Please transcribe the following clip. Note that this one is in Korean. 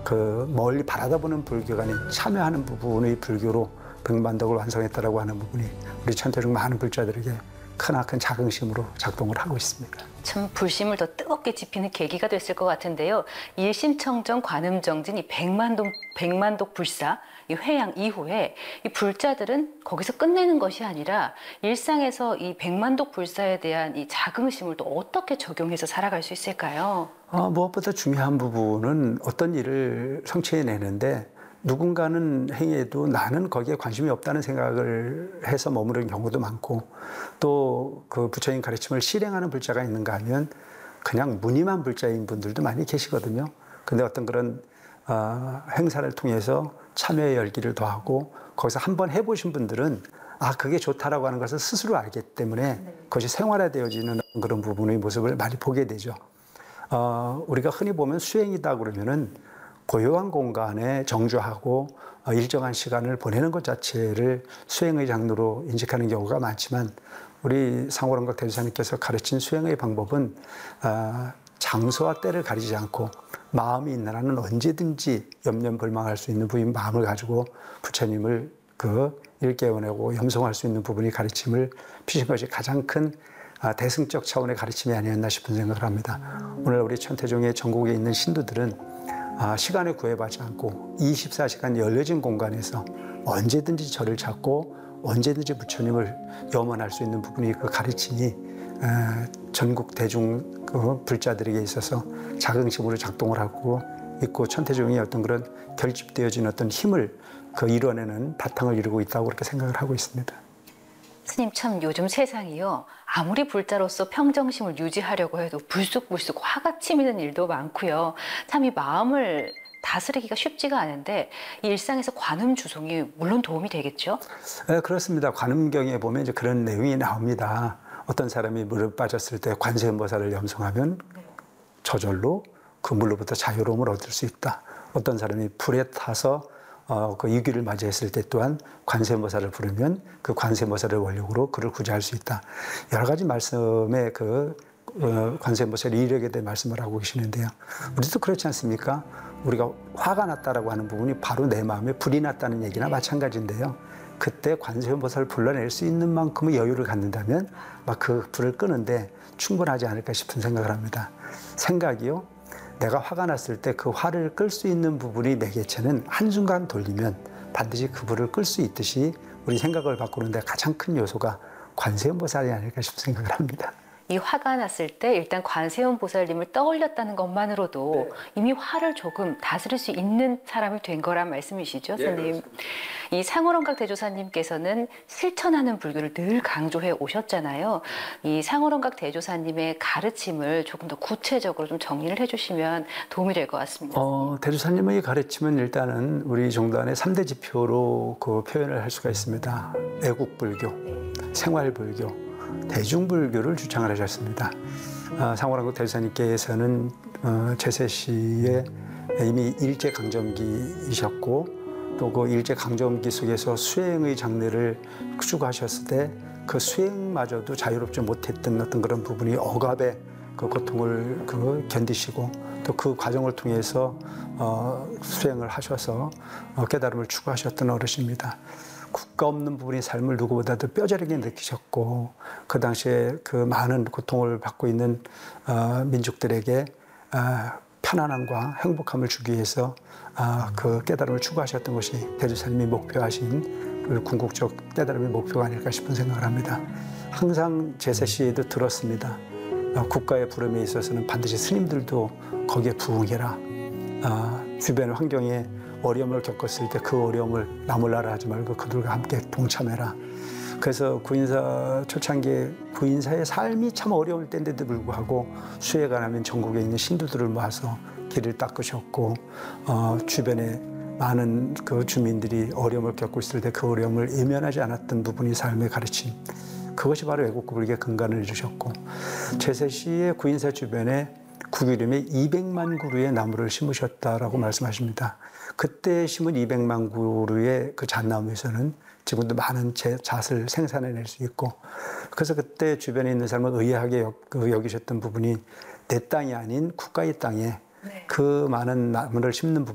그 멀리 바라다보는 불교가 아닌 참여하는 부분의 불교로 백만덕을 완성했다라고 하는 부분이 우리 천태중 많은 불자들에게 크나큰 자긍심으로 작동을 하고 있습니다. 참 불심을 더 뜨겁게 지피는 계기가 됐을 것 같은데요. 일심청정 관음정진 이 백만독 불사 이 회양 이후에 이 불자들은 거기서 끝내는 것이 아니라 일상에서 이 백만독 불사에 대한 이 자긍심을 또 어떻게 적용해서 살아갈 수 있을까요? 무엇보다 중요한 부분은 어떤 일을 성취해내는데 누군가는 행위에도 나는 거기에 관심이 없다는 생각을 해서 머무르는 경우도 많고 또 그 부처님 가르침을 실행하는 불자가 있는가 하면 그냥 무님한 불자인 분들도 많이 계시거든요. 근데 어떤 그런 행사를 통해서 참여의 열기를 더하고 거기서 한번 해보신 분들은 그게 좋다라고 하는 것을 스스로 알기 때문에 그것이 생활화되어지는 그런 부분의 모습을 많이 보게 되죠. 우리가 흔히 보면 수행이다 그러면은 고요한 공간에 정주하고 일정한 시간을 보내는 것 자체를 수행의 장르로 인식하는 경우가 많지만 우리 상호론각 대주사님께서 가르친 수행의 방법은 장소와 때를 가리지 않고 마음이 있는 한은 언제든지 염려불망할 수 있는 부인 마음을 가지고 부처님을 일깨워내고 염송할 수 있는 부분이 가르침을 피신 것이 가장 큰 대승적 차원의 가르침이 아니었나 싶은 생각을 합니다. 오늘 우리 천태종의 전국에 있는 신도들은 시간에 구애받지 않고 24시간 열려진 공간에서 언제든지 저를 찾고 언제든지 부처님을 염원할 수 있는 부분이 그 가르침이 전국 대중 불자들에게 있어서 자긍심으로 작동을 하고 있고 천태종이 어떤 그런 결집되어진 어떤 힘을 이뤄내는 바탕을 이루고 있다고 그렇게 생각을 하고 있습니다. 스님 참 요즘 세상이요. 아무리 불자로서 평정심을 유지하려고 해도 불쑥불쑥 화가 치미는 일도 많고요. 참 이 마음을 다스리기가 쉽지가 않은데 이 일상에서 관음 주송이 물론 도움이 되겠죠? 네, 그렇습니다. 관음경에 보면 이제 그런 내용이 나옵니다. 어떤 사람이 물에 빠졌을 때 관세음보살을 염송하면 저절로 그 물로부터 자유로움을 얻을 수 있다. 어떤 사람이 불에 타서 그 위기를 맞이했을 때 또한 관세음보살을 부르면 그 관세음보살의 원력으로 그를 구제할 수 있다. 여러 가지 말씀에 관세음보살이 이력에 대해 말씀을 하고 계시는데요. 우리도 그렇지 않습니까? 우리가 화가 났다라고 하는 부분이 바로 내 마음에 불이 났다는 얘기나 마찬가지인데요. 그때 관세음보살을 불러낼 수 있는 만큼의 여유를 갖는다면 그 불을 끄는데 충분하지 않을까 싶은 생각을 합니다. 생각이요. 내가 화가 났을 때 그 화를 끌 수 있는 부분이 매개체는 한순간 돌리면 반드시 그 불을 끌 수 있듯이 우리 생각을 바꾸는데 가장 큰 요소가 관세음보살이 아닐까 싶은 생각을 합니다. 이 화가 났을 때 일단 관세음보살님을 떠올렸다는 것만으로도 이미 화를 조금 다스릴 수 있는 사람이 된 거란 말씀이시죠, 스님? 이 상호론각 대조사님께서는 실천하는 불교를 늘 강조해 오셨잖아요. 이 상호론각 대조사님의 가르침을 조금 더 구체적으로 좀 정리를 해주시면 도움이 될 것 같습니다. 대조사님의 가르침은 일단은 우리 종단의 3대 지표로 표현을 할 수가 있습니다. 애국불교, 생활불교, 대중불교를 주창을 하셨습니다. 상호론각 대조사님께서는 제세시에 이미 일제강점기이셨고 또 그 일제강점기 속에서 수행의 장르를 추구하셨을 때 그 수행마저도 자유롭지 못했던 어떤 그런 부분이 억압의 그 고통을 견디시고 또 그 과정을 통해서 수행을 하셔서 깨달음을 추구하셨던 어르신입니다. 국가 없는 부분의 삶을 누구보다도 뼈저리게 느끼셨고 그 당시에 그 많은 고통을 받고 있는 민족들에게 편안함과 행복함을 주기 위해서 그 깨달음을 추구하셨던 것이 대조사님이 목표하신 그 궁극적 깨달음의 목표가 아닐까 싶은 생각을 합니다. 항상 제세시에도 들었습니다. 국가의 부름에 있어서는 반드시 스님들도 거기에 부응해라. 주변 환경에 어려움을 겪었을 때 그 어려움을 나몰라라 하지 말고 그들과 함께 동참해라. 그래서 구인사 초창기에 구인사의 삶이 참 어려울 때인데도 불구하고 수해가 나면 전국에 있는 신도들을 모아서 길을 닦으셨고 주변에 많은 그 주민들이 어려움을 겪고 있을 때 그 어려움을 외면하지 않았던 부분이 삶의 가르침. 그것이 바로 애국불교의 근간을 이루셨고 제세시의 구인사 주변에 구기름에 200만 그루의 나무를 심으셨다라고 말씀하십니다. 그때 심은 200만 그루의 그 잣나무에서는 지금도 많은 잣을 생산해낼 수 있고 그래서 그때 주변에 있는 사람은 의아하게 여기셨던 부분이 내 땅이 아닌 국가의 땅에 그 많은 나무를 심는 부분